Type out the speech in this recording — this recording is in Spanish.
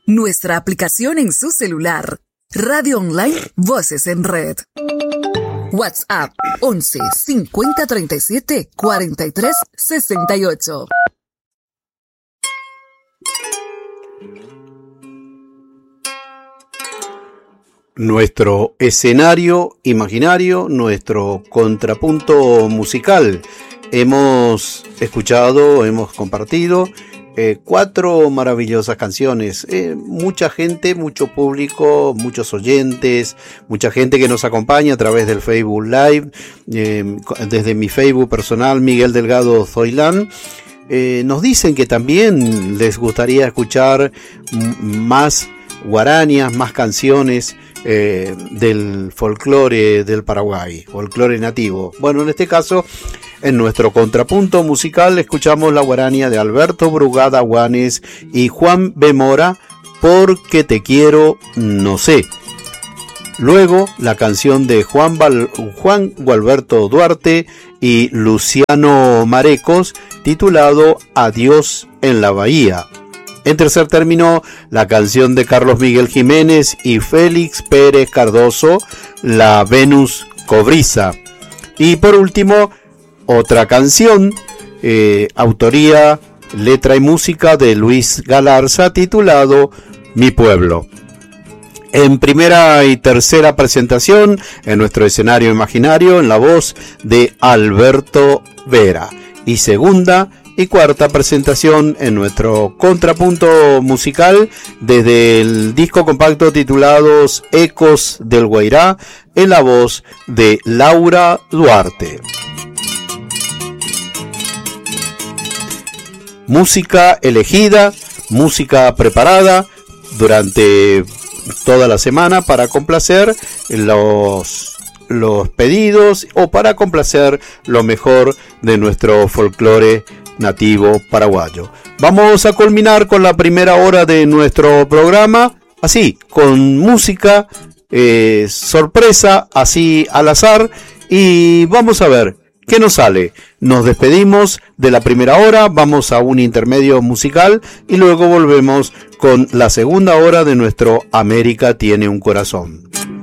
nuestra aplicación en su celular. Radio Online Voces en Red. WhatsApp 11 50 37 43 68. Nuestro escenario imaginario, nuestro contrapunto musical. Hemos escuchado, hemos compartido 4 maravillosas canciones. Mucha gente, mucho público, muchos oyentes, mucha gente que nos acompaña a través del Facebook Live, desde mi Facebook personal, Miguel Delgado Zoilán. Nos dicen que también les gustaría escuchar más guarañas, más canciones del folclore del Paraguay, folclore nativo. Bueno, en este caso, en nuestro contrapunto musical, escuchamos la guarania de Alberto Brugada Guanes y Juan B. Mora, Porque te quiero, no sé. Luego, la canción de Juan Gualberto Duarte y Luciano Marecos, titulado Adiós en la Bahía. En tercer término, la canción de Carlos Miguel Jiménez y Félix Pérez Cardoso, La Venus Cobriza. Y por último, otra canción, autoría, letra y música de Luis Galarza, titulado Mi Pueblo. En primera y tercera presentación, en nuestro escenario imaginario, en la voz de Alberto Vera. Y segunda y cuarta presentación en nuestro contrapunto musical desde el disco compacto titulado Ecos del Guairá, en la voz de Laura Duarte. Música elegida, música preparada durante toda la semana para complacer los pedidos o para complacer lo mejor de nuestro folclore nativo paraguayo. Vamos a culminar con la primera hora de nuestro programa, así, con música sorpresa, así al azar, y vamos a ver qué nos sale. Nos despedimos de la primera hora, vamos a un intermedio musical y luego volvemos con la segunda hora de nuestro América tiene un corazón.